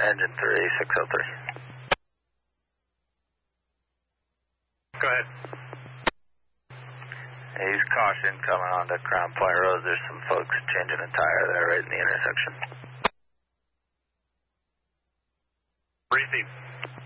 Engine 3603. Go ahead. He's caution coming onto Crown Point Road. There's some folks changing a tire there right in the intersection. Receive.